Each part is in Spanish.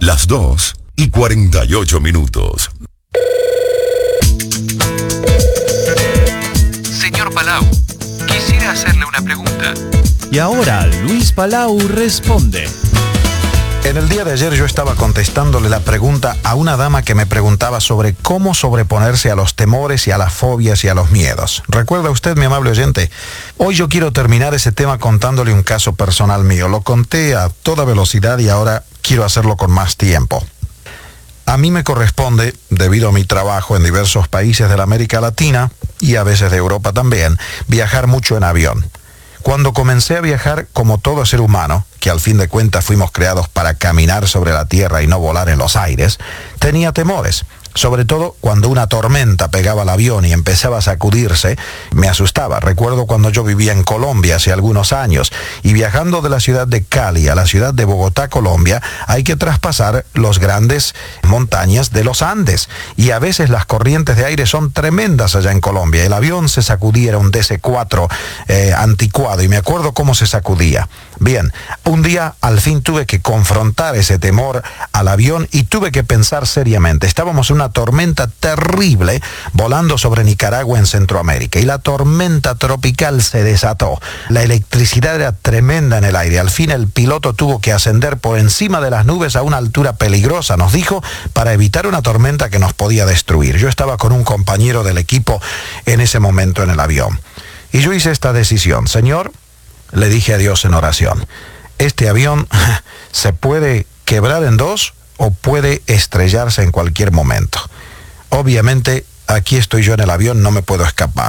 Las 2:48. Señor Palau, quisiera hacerle una pregunta. Y ahora Luis Palau responde. En el día de ayer yo estaba contestándole la pregunta a una dama que me preguntaba sobre cómo sobreponerse a los temores y a las fobias y a los miedos. ¿Recuerda usted, mi amable oyente? Hoy yo quiero terminar ese tema contándole un caso personal mío. Lo conté a toda velocidad y ahora quiero hacerlo con más tiempo. A mí me corresponde, debido a mi trabajo en diversos países de la América Latina y a veces de Europa también, viajar mucho en avión. Cuando comencé a viajar, como todo ser humano, que al fin de cuentas fuimos creados para caminar sobre la tierra y no volar en los aires, tenía temores. Sobre todo cuando una tormenta pegaba al avión y empezaba a sacudirse, me asustaba. Recuerdo cuando yo vivía en Colombia hace algunos años y viajando de la ciudad de Cali a la ciudad de Bogotá, Colombia, hay que traspasar las grandes montañas de los Andes y a veces las corrientes de aire son tremendas allá en Colombia. El avión se sacudía, era un DC-4 anticuado y me acuerdo cómo se sacudía. Bien, un día al fin tuve que confrontar ese temor al avión y tuve que pensar seriamente. Estábamos en una tormenta terrible volando sobre Nicaragua en Centroamérica y la tormenta tropical se desató. La electricidad era tremenda en el aire. Al fin el piloto tuvo que ascender por encima de las nubes a una altura peligrosa, nos dijo, para evitar una tormenta que nos podía destruir. Yo estaba con un compañero del equipo en ese momento en el avión y yo hice esta decisión. Señor, le dije a Dios en oración, este avión se puede quebrar en dos o puede estrellarse en cualquier momento. Obviamente, aquí estoy yo en el avión, no me puedo escapar.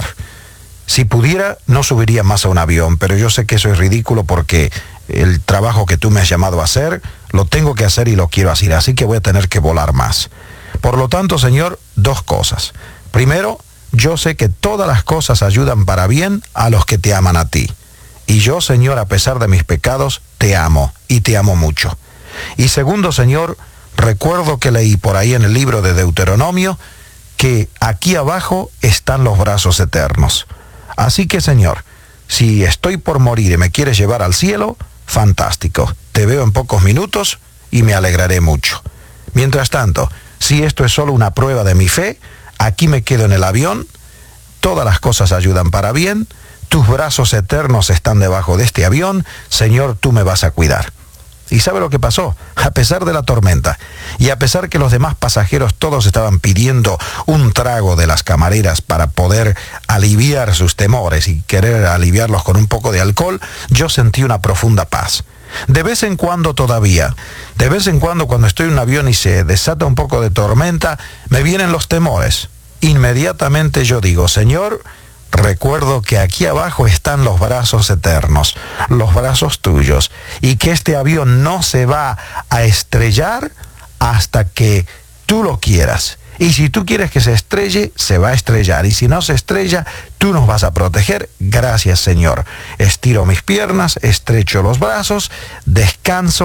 Si pudiera, no subiría más a un avión, pero yo sé que eso es ridículo porque el trabajo que tú me has llamado a hacer, lo tengo que hacer y lo quiero hacer, así que voy a tener que volar más. Por lo tanto, Señor, dos cosas. Primero, yo sé que todas las cosas ayudan para bien a los que te aman a ti. Y yo, Señor, a pesar de mis pecados, te amo y te amo mucho. Y segundo, Señor, recuerdo que leí por ahí en el libro de Deuteronomio que aquí abajo están los brazos eternos. Así que, Señor, si estoy por morir y me quieres llevar al cielo, fantástico. Te veo en pocos minutos y me alegraré mucho. Mientras tanto, si esto es solo una prueba de mi fe, aquí me quedo en el avión, todas las cosas ayudan para bien, tus brazos eternos están debajo de este avión, Señor, tú me vas a cuidar. ¿Y sabe lo que pasó? A pesar de la tormenta y a pesar que los demás pasajeros todos estaban pidiendo un trago de las camareras para poder aliviar sus temores y querer aliviarlos con un poco de alcohol, yo sentí una profunda paz. De vez en cuando todavía, cuando estoy en un avión y se desata un poco de tormenta, me vienen los temores. Inmediatamente yo digo, Señor, recuerdo que aquí abajo están los brazos eternos, los brazos tuyos, y que este avión no se va a estrellar hasta que tú lo quieras. Y si tú quieres que se estrelle, se va a estrellar. Y si no se estrella, tú nos vas a proteger. Gracias, Señor. Estiro mis piernas, estrecho los brazos, descanso.